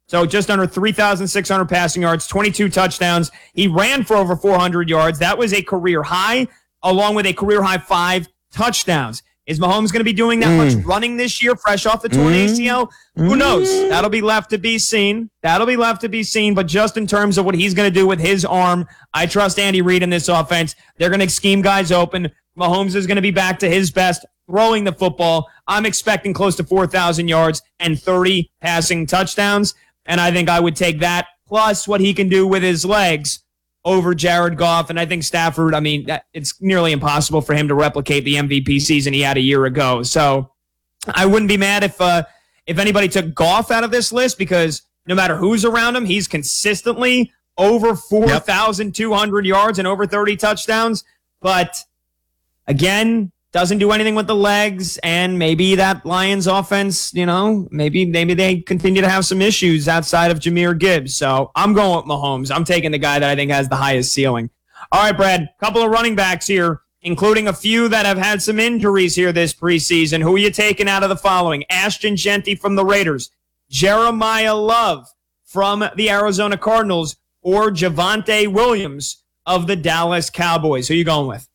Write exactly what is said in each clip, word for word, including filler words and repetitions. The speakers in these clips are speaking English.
So just under three thousand six hundred passing yards, twenty-two touchdowns. He ran for over four hundred yards. That was a career high, along with a career high five touchdowns. Is Mahomes going to be doing that mm. much running this year, fresh off the torn mm. A C L? Who knows? That'll be left to be seen. That'll be left to be seen. But just in terms of what he's going to do with his arm, I trust Andy Reid in this offense. They're going to scheme guys open. Mahomes is going to be back to his best throwing the football. I'm expecting close to four thousand yards and thirty passing touchdowns. And I think I would take that plus what he can do with his legs over Jared Goff. And I think Stafford, I mean, that, it's nearly impossible for him to replicate the M V P season he had a year ago. So I wouldn't be mad if uh, if anybody took Goff out of this list, because no matter who's around him, he's consistently over four thousand two hundred yep. yards and over thirty touchdowns. But again, doesn't do anything with the legs, and maybe that Lions offense, you know, maybe maybe they continue to have some issues outside of Jahmyr Gibbs. So I'm going with Mahomes. I'm taking the guy that I think has the highest ceiling. All right, Brad, a couple of running backs here, including a few that have had some injuries here this preseason. Who are you taking out of the following? Ashton Jeanty from the Raiders, Jeremiah Love from the Arizona Cardinals, or Javonte Williams of the Dallas Cowboys? Who are you going with?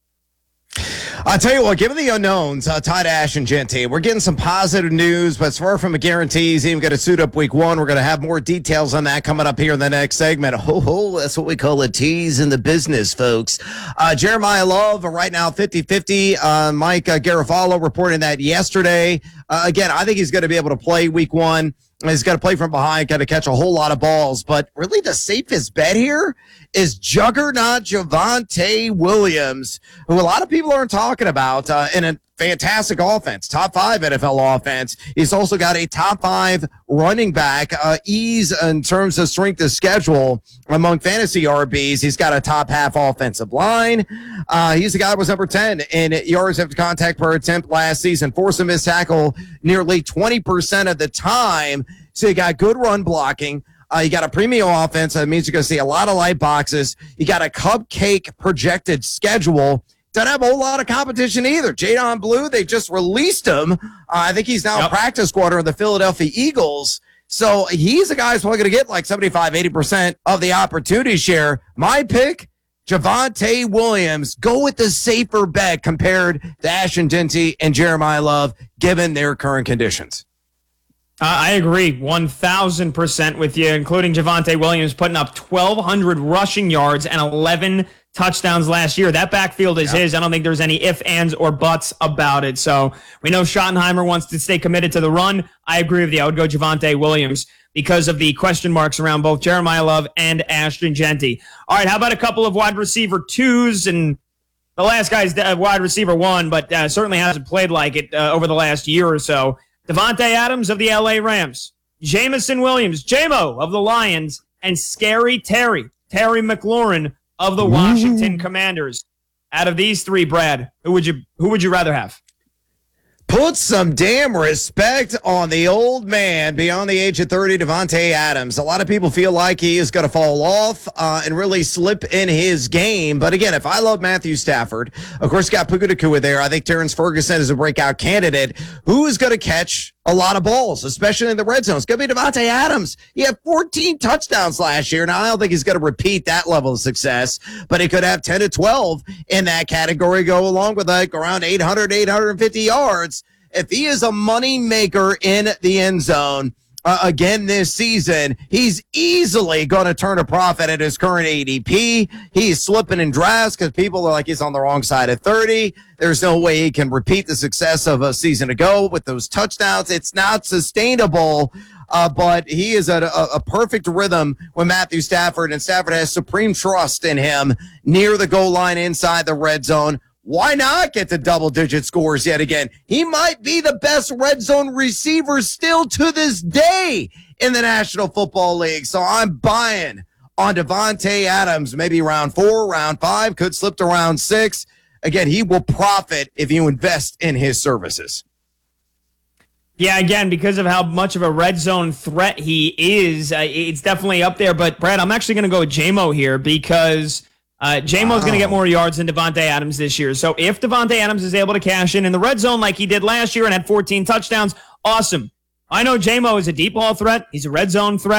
I'll tell you what, given the unknowns, uh, tied to Ashton Jeanty, we're getting some positive news, but it's far from a guarantee he's even going to suit up week one. We're going to have more details on that coming up here in the next segment. Ho, ho, that's what we call a tease in the business, folks. Uh, Jeremiah Love, right now fifty-fifty. Uh, Mike uh, Garafolo reporting that yesterday. Uh, again, I think he's going to be able to play week one. He's got to play from behind, got to catch a whole lot of balls. But really the safest bet here is juggernaut Javonte Williams, who a lot of people aren't talking about, uh, in a fantastic offense, top five N F L offense. He's also got a top five running back uh, ease in terms of strength of schedule among fantasy R Bs. He's got a top half offensive line. Uh, he's the guy that was number ten in yards after contact per attempt last season, forced to miss tackle nearly twenty percent of the time. So you got good run blocking. Uh, you got a premium offense. That means you're going to see a lot of light boxes. You got a cupcake projected schedule. Doesn't have a whole lot of competition either. Jadon Blue, they just released him. Uh, I think he's now yep. a practice squatter of the Philadelphia Eagles. So he's a guy who's probably going to get like seventy-five, eighty percent of the opportunity share. My pick, Javonte Williams. Go with the safer bet compared to Ashton Jeanty and Jeremiah Love, given their current conditions. Uh, I agree one thousand percent with you, including Javonte Williams putting up twelve hundred rushing yards and eleven touchdowns last year. That backfield is yep. his. I don't think there's any ifs, ands, or buts about it. So we know Schottenheimer wants to stay committed to the run. I agree with you. I would go Javonte Williams because of the question marks around both Jeremiah Love and Ashton Jeanty. All right, how about a couple of wide receiver twos? And the last guy's wide receiver one, but uh, certainly hasn't played like it uh, over the last year or so. Devontae Adams of the L A Rams, Jameson Williams, J-Mo of the Lions, and Scary Terry, Terry McLaurin of the Washington Commanders. Out of these three, Brad, who would you who would you rather have? Put some damn respect on the old man beyond the age of thirty, Devontae Adams. A lot of people feel like he is going to fall off uh, and really slip in his game. But again, if I love Matthew Stafford, of course, got Puka Nacua there. I think Terrence Ferguson is a breakout candidate. Who is going to catch a lot of balls, especially in the red zone? It's going to be Devontae Adams. He had fourteen touchdowns last year. Now, I don't think he's going to repeat that level of success, but he could have ten to twelve in that category, go along with like around eight hundred, eight fifty yards. If he is a money maker in the end zone uh, again this season, he's easily going to turn a profit at his current A D P. He's slipping in drafts because people are like he's on the wrong side of thirty. There's no way he can repeat the success of a season ago with those touchdowns. It's not sustainable. Uh, but he is at a, a perfect rhythm with Matthew Stafford, and Stafford has supreme trust in him near the goal line inside the red zone. Why not get to double-digit scores yet again? He might be the best red zone receiver still to this day in the National Football League. So I'm buying on Devontae Adams, maybe round four, round five, could slip to round six. Again, he will profit if you invest in his services. Yeah, again, because of how much of a red zone threat he is, uh, it's definitely up there. But, Brad, I'm actually going to go with J-Mo here because Uh, J-Mo's wow. going to get more yards than Devontae Adams this year. So if Devontae Adams is able to cash in in the red zone like he did last year and had fourteen touchdowns, awesome. I know J-Mo is a deep ball threat. He's a red zone threat.